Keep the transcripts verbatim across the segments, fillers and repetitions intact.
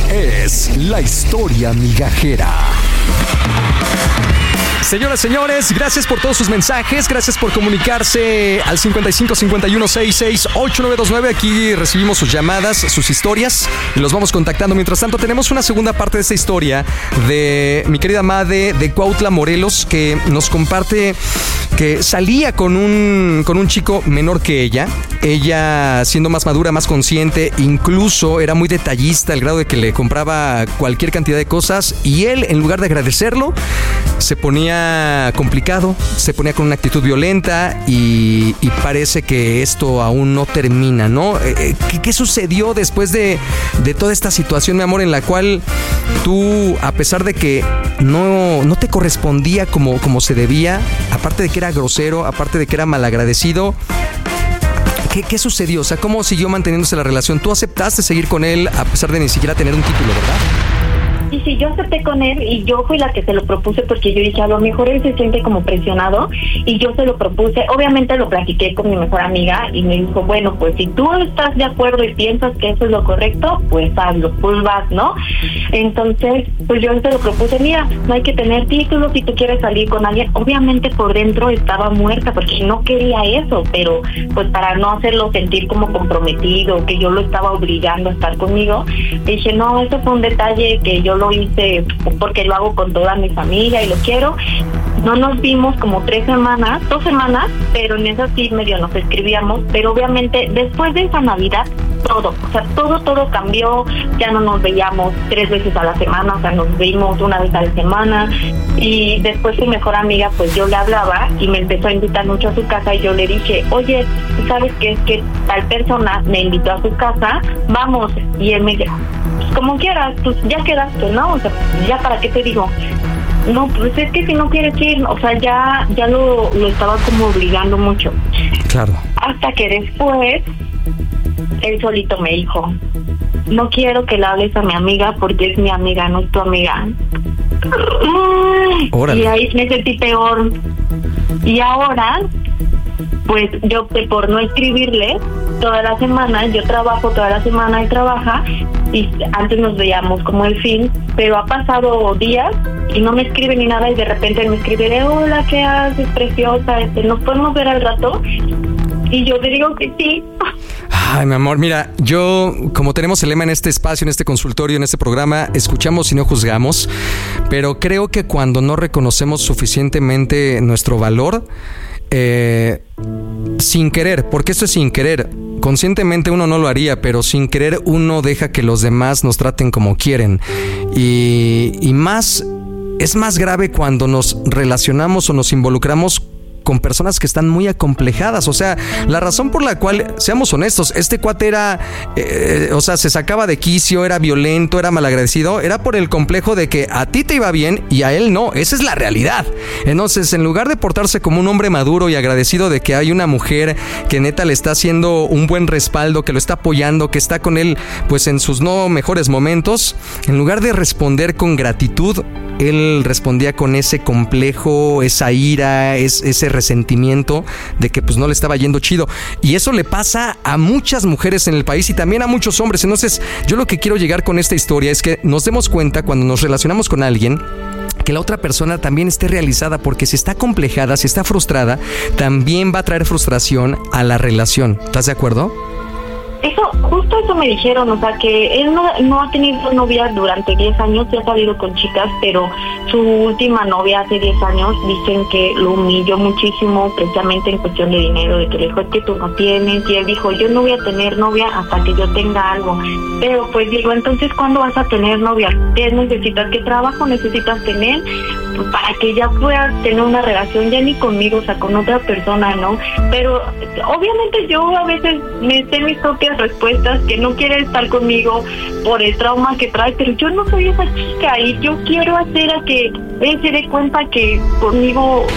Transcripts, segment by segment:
es La Historia Migajera. Señoras, señores, gracias por todos sus mensajes, gracias por comunicarse al cincuenta y cinco cincuenta y uno sesenta y seis ochenta y nueve veintinueve. Aquí recibimos sus llamadas, sus historias y los vamos contactando. Mientras tanto, tenemos una segunda parte de esta historia de mi querida Made de Cuautla, Morelos, que nos comparte que salía con un, con un chico menor que ella. Ella, siendo más madura, más consciente, incluso era muy detallista al grado de que le compraba cualquier cantidad de cosas, y él, en lugar de agradecerlo, se ponía complicado, se ponía con una actitud violenta y, y parece que esto aún no termina, ¿no? ¿Qué, qué sucedió después de, de toda esta situación, mi amor, en la cual tú, a pesar de que no, no te correspondía como, como se debía, aparte de que era grosero, aparte de que era malagradecido, ¿qué, qué sucedió? O sea, ¿cómo siguió manteniéndose la relación? Tú aceptaste seguir con él a pesar de ni siquiera tener un título, ¿verdad? Sí, sí, yo acepté con él y yo fui la que se lo propuse porque yo dije, a lo mejor él se siente como presionado, y yo se lo propuse. Obviamente lo platiqué con mi mejor amiga y me dijo, bueno, pues si tú estás de acuerdo y piensas que eso es lo correcto, pues hazlo, pues vas, ¿no? Entonces, pues yo se lo propuse, mira, no hay que tener títulos si tú quieres salir con alguien. Obviamente por dentro estaba muerta porque no quería eso, pero pues para no hacerlo sentir como comprometido, que yo lo estaba obligando a estar conmigo, dije, no, eso fue un detalle que yo lo hice porque lo hago con toda mi familia y lo quiero. No nos vimos como tres semanas, dos semanas, pero en esas sí medio nos escribíamos, pero obviamente después de esa Navidad todo, o sea, todo, todo cambió. Ya no nos veíamos tres veces a la semana, o sea, nos vimos una vez a la semana, y después su mejor amiga, pues yo le hablaba y me empezó a invitar mucho a su casa, y yo le dije, oye, ¿sabes qué? Es que tal persona me invitó a su casa, vamos, y él me dijo, pues como quieras, pues ya quedaste, ¿no? O sea, ya para qué te digo. No, pues es que si no quieres ir, o sea, ya ya lo, lo estaba como obligando mucho. Claro. Hasta que después, él solito me dijo, no quiero que le hables a mi amiga porque es mi amiga, no es tu amiga. Órale. Y ahí me sentí peor. Y ahora, pues yo opté por no escribirle toda la semana. Yo trabajo toda la semana, él trabaja, y antes nos veíamos como el fin, pero ha pasado días y no me escribe ni nada, y de repente me escribe, hola, ¿qué haces, preciosa? Este, ¿nos podemos ver al rato? Y yo le digo que sí. Ay, mi amor, mira, yo, como tenemos el lema en este espacio, en este consultorio, en este programa, escuchamos y no juzgamos, pero creo que cuando no reconocemos suficientemente nuestro valor, eh, sin querer, porque esto es sin querer, conscientemente uno no lo haría, pero sin querer uno deja que los demás nos traten como quieren, y, y más, es más grave cuando nos relacionamos o nos involucramos con personas que están muy acomplejadas. O sea, la razón por la cual, seamos honestos, este cuate era, eh, o sea, se sacaba de quicio, era violento, era malagradecido, era por el complejo de que a ti te iba bien y a él no. Esa es la realidad. Entonces, en lugar de portarse como un hombre maduro y agradecido de que hay una mujer que neta le está haciendo un buen respaldo, que lo está apoyando, que está con él pues en sus no mejores momentos, en lugar de responder con gratitud, él respondía con ese complejo, esa ira, es, ese resentimiento de que pues no le estaba yendo chido. Y eso le pasa a muchas mujeres en el país y también a muchos hombres. Entonces, yo lo que quiero llegar con esta historia es que nos demos cuenta cuando nos relacionamos con alguien que la otra persona también esté realizada, porque si está complejada, si está frustrada, también va a traer frustración a la relación. ¿Estás de acuerdo? Eso, justo eso me dijeron, o sea, que él no, no ha tenido novia durante diez años, se ha salido con chicas, pero su última novia hace diez años, dicen que lo humilló muchísimo, precisamente en cuestión de dinero, de que le dijo, es que tú no tienes, y él dijo, yo no voy a tener novia hasta que yo tenga algo. Pero pues digo, entonces, ¿cuándo vas a tener novia? ¿Qué necesitas? ¿Qué trabajo necesitas tener? Pues para que ya puedas tener una relación, ya ni conmigo, o sea, con otra persona, ¿no? Pero obviamente yo a veces me sé mis propias respuestas, que no quiere estar conmigo por el trauma que trae, pero yo no soy esa chica y yo quiero hacer a que él se dé cuenta que conmigo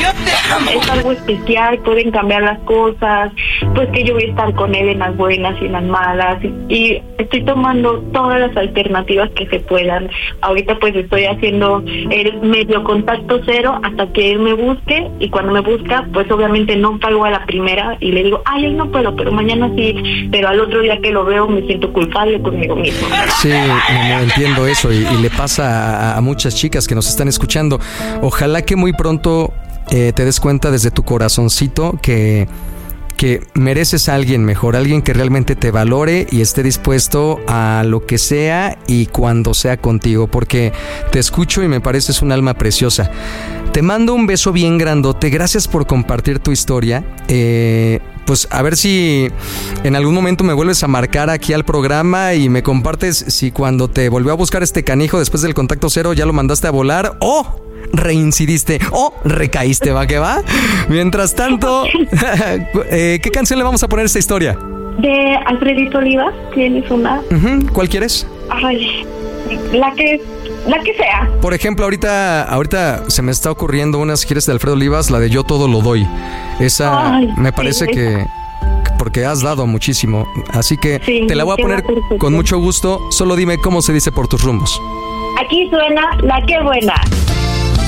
es algo especial, pueden cambiar las cosas, pues que yo voy a estar con él en las buenas y en las malas, y, y estoy tomando todas las alternativas que se puedan. Ahorita pues estoy haciendo el medio contacto cero hasta que él me busque, y cuando me busca, pues obviamente no pago a la primera y le digo, ay, hoy no puedo, pero mañana sí, pero al otro día que lo veo me siento culpable conmigo mismo. Sí, no entiendo eso, y, y le pasa a, a muchas chicas que nos están escuchando. Ojalá que muy pronto eh, te des cuenta desde tu corazoncito que, que mereces a alguien mejor, alguien que realmente te valore y esté dispuesto a lo que sea y cuando sea contigo, porque te escucho y me pareces un alma preciosa. Te mando un beso bien grandote, gracias por compartir tu historia. Eh, pues a ver si en algún momento me vuelves a marcar aquí al programa y me compartes si cuando te volvió a buscar este canijo después del contacto cero ya lo mandaste a volar o reincidiste o recaíste, ¿va que va? Mientras tanto, eh, ¿qué canción le vamos a poner a esta historia? De Alfredito Olivas, ¿tienes una? Uh-huh. ¿Cuál quieres? Ay, la que... La que sea. Por ejemplo, ahorita ahorita se me está ocurriendo una, si quieres, de Alfredo Olivas, la de Yo Todo Lo Doy. Esa Ay, me parece sí, que... porque has dado muchísimo. Así que sí, te la voy a poner con mucho gusto. Solo dime cómo se dice por tus rumbos. Aquí suena La Que Buena.